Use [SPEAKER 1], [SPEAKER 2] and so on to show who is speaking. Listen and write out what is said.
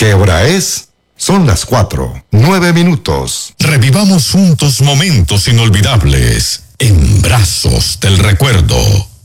[SPEAKER 1] ¿Qué hora es? Son las 4:09.
[SPEAKER 2] Revivamos juntos momentos inolvidables en Brazos del Recuerdo.